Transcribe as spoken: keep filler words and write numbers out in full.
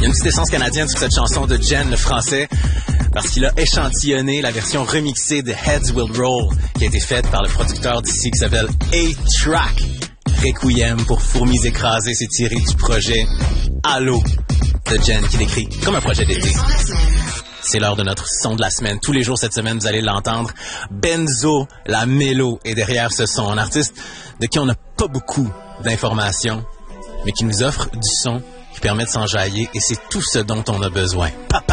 Il y a une petite essence canadienne sur cette chanson de Jen, le français, parce qu'il a échantillonné la version remixée de Heads Will Roll, qui a été faite par le producteur d'ici qui s'appelle A-Track. Requiem pour fourmis écrasées, c'est tiré du projet Halo de Jen, qui décrit comme un projet d'été. C'est l'heure de notre son de la semaine. Tous les jours cette semaine, vous allez l'entendre. Benzo, la mélo, est derrière ce son. Un artiste de qui on n'a pas beaucoup d'informations, mais qui nous offre du son qui permet de s'enjailler, et c'est tout ce dont on a besoin. Pa!